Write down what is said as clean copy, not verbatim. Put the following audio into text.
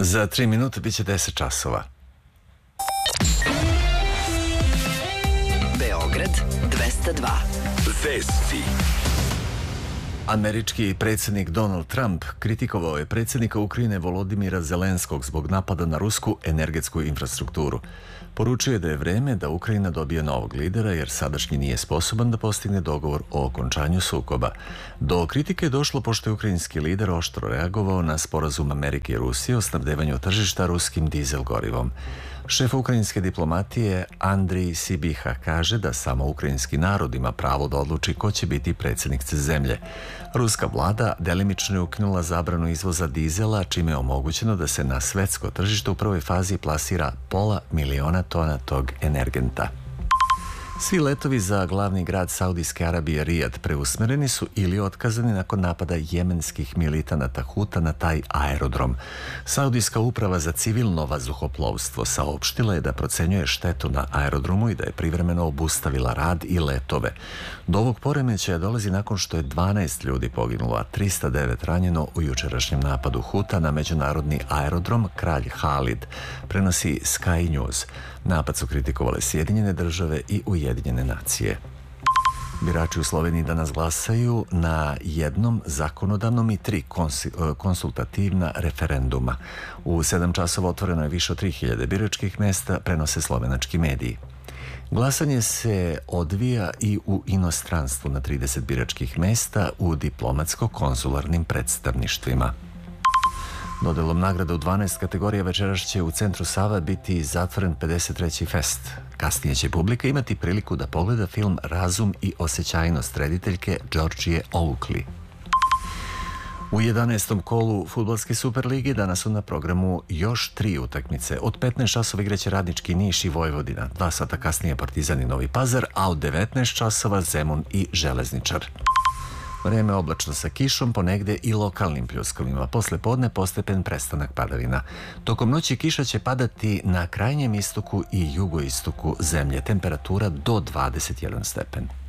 Za 3 minute bit će 10 časova. Beograd 202. Vesti. Američki predsjednik Donald Trump kritikovao je predsjednika Ukrajine Volodimira Zelenskog zbog napada na rusku energetsku infrastrukturu. Poručio je da je vreme da Ukrajina dobije novog lidera jer sadašnji nije sposoban da postigne dogovor o okončanju sukoba. Do kritike je došlo pošto je ukrajinski lider oštro reagovao na sporazum Amerike i Rusije o snabdevanju tržišta ruskim dizel gorivom. Šef ukrajinske diplomatije Andrij Sibiha kaže da samo ukrajinski narod ima pravo da odluči ko će biti predsjednik zemlje. Ruska vlada delimično je ukinula zabranu izvoza dizela, čime je omogućeno da se na svetsko tržište u prvoj fazi plasira 500.000 tona tog energenta. Svi letovi za glavni grad Saudijske Arabije Rijad preusmereni su ili otkazani nakon napada jemenskih militanata Huta na taj aerodrom. Saudijska uprava za civilno vazduhoplovstvo saopštila je da procenjuje štetu na aerodromu i da je privremeno obustavila rad i letove. Do ovog poremećaja dolazi nakon što je 12 ljudi poginulo, a 309 ranjeno u jučerašnjem napadu Huta na međunarodni aerodrom Kralj Halid, prenosi Sky News. Napad su kritikovale Sjedinjene države i Ujedinjene nacije. Birači u Sloveniji danas glasaju na jednom zakonodavnom i 3 konsultativna referenduma. U 7 časova otvoreno je više od 3000 biračkih mesta, prenose slovenački mediji. Glasanje se odvija i u inostranstvu na 30 biračkih mesta u diplomatsko-konzularnim predstavništvima. Dodelom nagrada u 12 kategorija večeras će u centru Sava biti zatvoren 53. fest. Kasnije će publika imati priliku da pogleda film Razum i osjećajnost rediteljke Georgije Oakley. U 11. kolu fudbalske Superligi danas su na programu još 3 utakmice. Od 15 časova igraće Radnički Niš i Vojvodina, 2 sata kasnije Partizan i Novi Pazar, a od 19 časova Zemun i Železničar. Vreme oblačno sa kišom, ponegde i lokalnim pljuskovima. Posle podne postepen prestanak padavina. Tokom noći kiša će padati na krajnjem istoku i jugoistoku zemlje. Temperatura do 21 stepen.